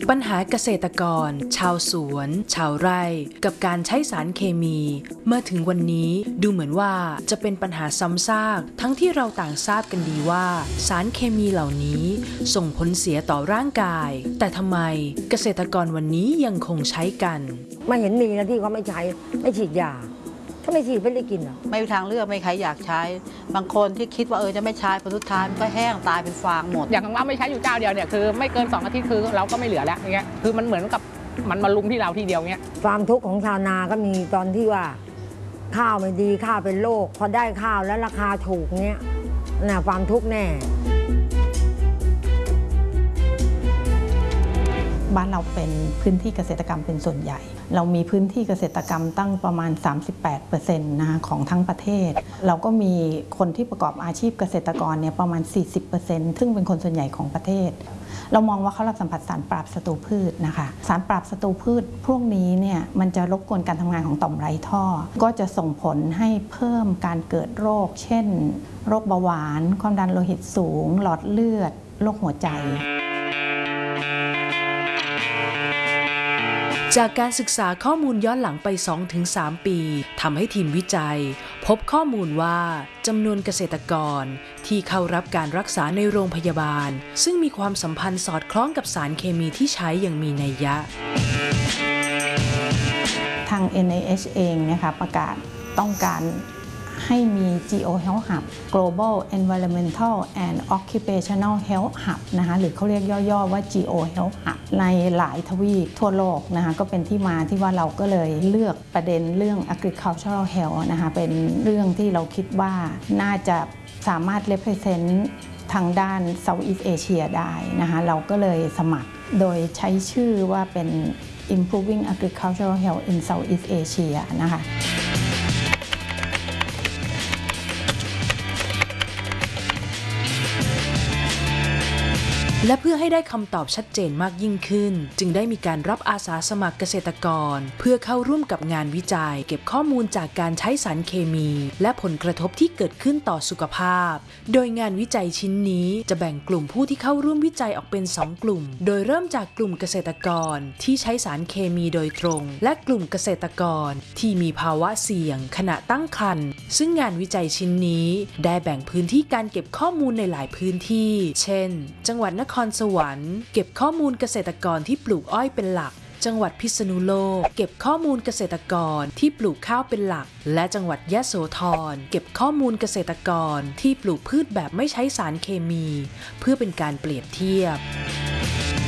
ปัญหาเกษตรกรชาวสวนชาวไร่กับการใช้สารเคมีเมื่อถึงวันนี้ดูเหมือนว่าจะเป็นปัญหาซ้ำซากทั้งที่เราต่างทราบกันดีว่าสารเคมีเหล่านี้ส่งผลเสียต่อร่างกายแต่ทำไมเกษตรกรวันนี้ยังคงใช้กันไม่เห็นมีนะที่เขาไม่ใช้ไม่ฉีดยาถ้าไม่ฉีดไม่ได้กินหรอไม่มีทางเลือกไม่ใครอยากใช้บางคนที่คิดว่าจะไม่ใช้ผลสุดท้ายมันก็แห้งตายเป็นฟางหมดอย่างว่าไม่ใช้อยู่เจ้าเดียวเนี่ยคือไม่เกิน2 อาทิตย์คือเราก็ไม่เหลือแล้วอย่างเงี้ยคือมันเหมือนกับมันมาลุมที่เราทีเดียวเงี้ยความทุกข์ของชาวนาก็มีตอนที่ว่าข้าวไม่ดีข้าวเป็นโรคพอได้ข้าวแล้วราคาถูกเนี้ยน่ะความทุกข์แน่บ้านเราเป็นพื้นที่เกษตรกรรมเป็นส่วนใหญ่เรามีพื้นที่เกษตรกรรมตั้งประมาณ 38% นะคะของทั้งประเทศเราก็มีคนที่ประกอบอาชีพเกษตรกรเนี่ยประมาณ 40% ซึ่งเป็นคนส่วนใหญ่ของประเทศเรามองว่าเขารับสัมผัสสารปราบศัตรูพืชนะคะสารปราบศัตรูพืชพวกนี้เนี่ยมันจะรบกวนการทำงานของต่อมไรท่อก็จะส่งผลให้เพิ่มการเกิดโรคเช่นโรคเบาหวานความดันโลหิตสูงหลอดเลือดโรคหัวใจจากการศึกษาข้อมูลย้อนหลังไป 2-3 ปีทำให้ทีมวิจัยพบข้อมูลว่าจำนวนเกษตรกรที่เข้ารับการรักษาในโรงพยาบาลซึ่งมีความสัมพันธ์สอดคล้องกับสารเคมีที่ใช้อย่างมีนัยยะทาง NIH เองนะคะประกาศต้องการให้มี GO Health Hub Global Environmental and Occupational Health Hub นะคะหรือเขาเรียกย่อๆว่า GO Health Hub ในหลายทวีปทั่วโลกนะคะก็เป็นที่มาที่ว่าเราก็เลยเลือกประเด็นเรื่อง Agricultural Health นะคะเป็นเรื่องที่เราคิดว่าน่าจะสามารถ represent ทางด้าน Southeast Asia ได้นะคะเราก็เลยสมัครโดยใช้ชื่อว่าเป็น Improving Agricultural Health in Southeast Asia นะคะและเพื่อให้ได้คำตอบชัดเจนมากยิ่งขึ้นจึงได้มีการรับอาสาสมัครเกษตรกรเพื่อเข้าร่วมกับงานวิจัยเก็บข้อมูลจากการใช้สารเคมีและผลกระทบที่เกิดขึ้นต่อสุขภาพโดยงานวิจัยชิ้นนี้จะแบ่งกลุ่มผู้ที่เข้าร่วมวิจัยออกเป็น2กลุ่มโดยเริ่มจากกลุ่มเกษตรกรที่ใช้สารเคมีโดยตรงและกลุ่มเกษตรกรที่มีภาวะเสี่ยงขณะตั้งครรภ์ซึ่งงานวิจัยชิ้นนี้ได้แบ่งพื้นที่การเก็บข้อมูลในหลายพื้นที่เช่นจังหวัดนครสวรรค์เก็บข้อมูลเกษตรกรที่ปลูกอ้อยเป็นหลักจังหวัดพิษณุโลกเก็บข้อมูลเกษตรกรที่ปลูกข้าวเป็นหลักและจังหวัดยโสธรเก็บข้อมูลเกษตรกรที่ปลูกพืชแบบไม่ใช้สารเคมีเพื่อเป็นการเปรียบเทียบ